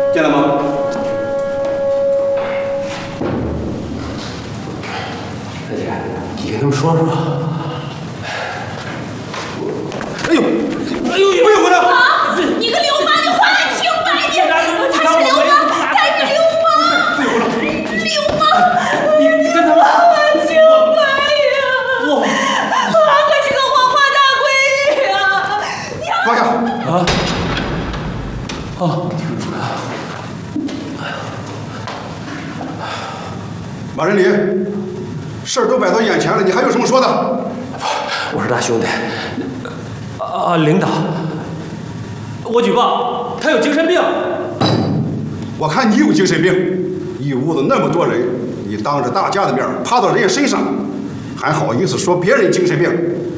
进来吗？ 大姐，你跟他们说说。 哎呦，哎呦，不用回来！ 啊！你个流氓，你还我清白你！他是流氓，他是流氓！流氓！ 你跟他们还我清白呀！我可是个黄花大闺女啊！ 放下！ 啊！哦，听出来了。 马仁礼，事儿都摆到眼前了，你还有什么说的？ 我说大兄弟，领导，我举报他有精神病。 我看你有精神病，一屋子那么多人，你当着大家的面爬到人家身上，还好意思说别人精神病？